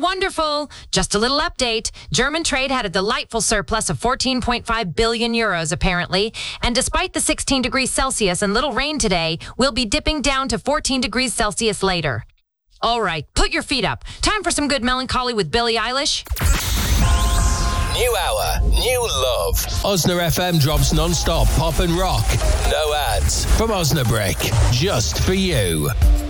wonderful. Just a little update. German trade had a delightful surplus of 14.5 billion euros, apparently. And despite the 16 degrees Celsius and little rain today, we'll be dipping down to 14 degrees Celsius later. All right, put your feet up. Time for some good melancholy with Billie Eilish. New hour, new love. Osna FM drops non-stop pop and rock. No ads from Osnabrück, just for you.